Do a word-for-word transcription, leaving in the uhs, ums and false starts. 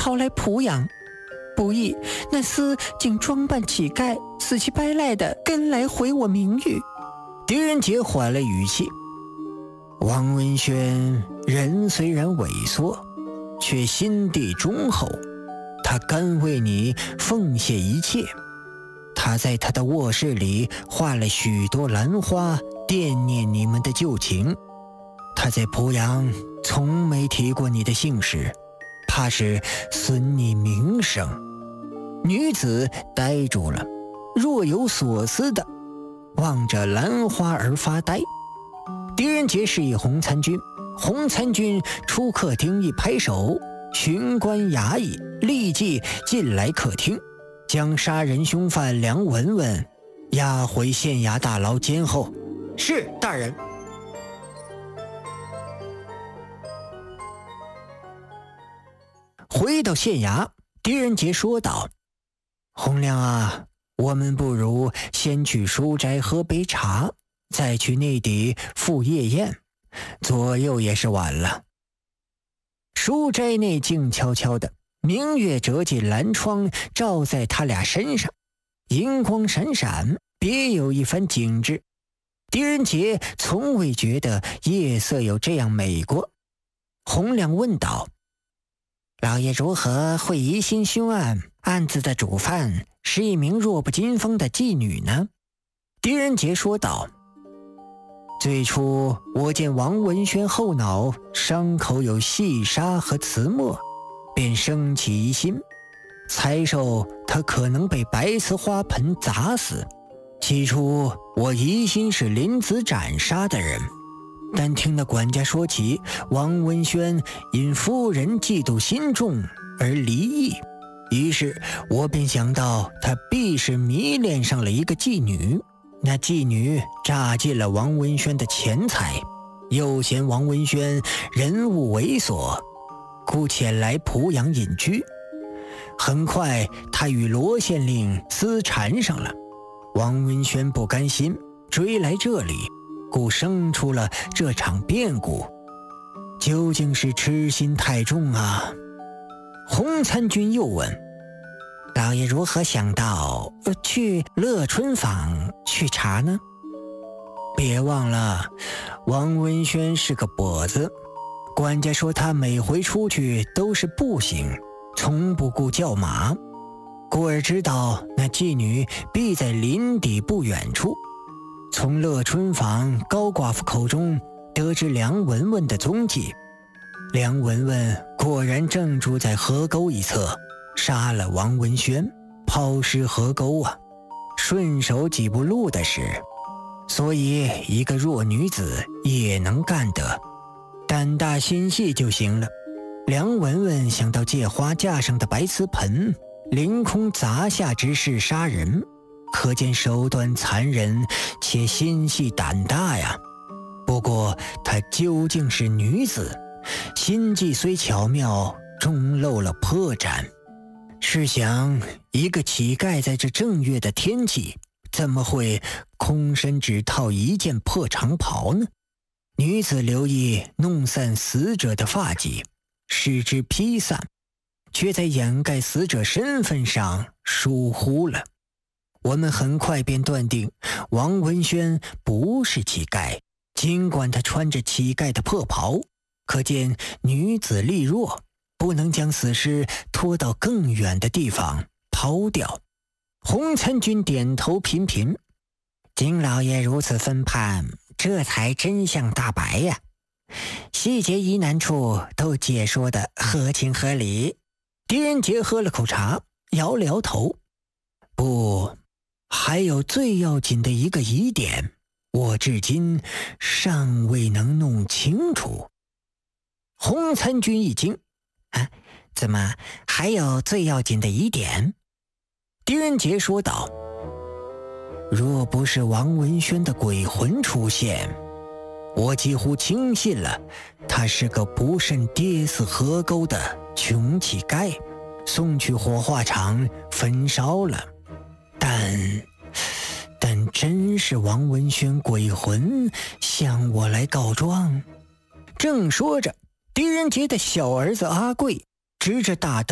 逃来濮阳，不意那厮竟装扮乞丐，死乞白赖的跟来毁我名誉。 狄仁杰缓了语气，王文轩人虽然萎缩，却心地忠厚，他甘为你奉献一切。他在他的卧室里画了许多兰花，惦念你们的旧情。他在濮阳从没提过你的姓氏，怕是损你名声。女子呆住了，若有所思的望着兰花而发呆。狄仁杰示意洪参军，洪参军出客厅一拍手，巡官衙役立即进来客厅，将杀人凶犯梁文文押回县衙大牢监候。 是大人。 回到县衙，狄仁杰说道：洪亮啊，我们不如先去书斋喝杯茶，再去内邸赴夜宴，左右也是晚了。书斋内静悄悄的，明月折进蓝窗，照在他俩身上，银光闪闪，别有一番景致。狄仁杰从未觉得夜色有这样美过。洪亮问道：老爷如何会疑心凶案，案子的主犯是一名弱不禁风的妓女呢？狄仁杰说道：最初我见王文轩后脑伤口有细沙和瓷墨，便生起疑心，猜受他可能被白瓷花盆砸死。起初我疑心是林子斩杀的人，但听那管家说起王文轩因夫人嫉妒心重而离异，于是我便想到他必是迷恋上了一个妓女，那妓女榨尽了王文轩的钱财，又嫌王文轩人物猥琐，故前来濮阳隐居。很快他与罗县令私缠上了，王文轩不甘心，追来这里，故生出了这场变故。究竟是痴心太重啊？洪参军又问：老爷如何想到、呃、去乐春坊去查呢？别忘了，王文轩是个跛子，管家说他每回出去都是步行，从不顾叫马。故而知道那妓女必在林底不远处，从乐春坊高寡妇口中得知梁文文的踪迹。梁文文果然正住在河沟一侧，杀了王文轩，抛尸河沟啊，顺手几步路的事，所以一个弱女子也能干得，胆大心细就行了。梁文文想到借花架上的白瓷盆凌空砸下之事杀人，可见手段残忍且心细胆大呀。不过她究竟是女子，心计虽巧妙，终露了破绽。试想，一个乞丐在这正月的天气，怎么会空身只套一件破长袍呢？女子留意弄散死者的发髻，使之披散，却在掩盖死者身份上疏忽了。我们很快便断定王文轩不是乞丐，尽管他穿着乞丐的破袍，可见女子力弱，不能将死尸拖到更远的地方抛掉。洪参军点头频频：金老爷如此分判，这才真相大白呀，细节疑难处都解说得合情合理。狄仁杰喝了口茶，摇了摇头：不，还有最要紧的一个疑点，我至今尚未能弄清楚。洪参军一惊：啊，怎么还有最要紧的疑点？狄仁杰说道：若不是王文轩的鬼魂出现，我几乎轻信了他是个不慎跌死河沟的穷乞丐，送去火化场焚烧了。但但真是王文轩鬼魂向我来告状？正说着，狄仁杰的小儿子阿贵指着大灯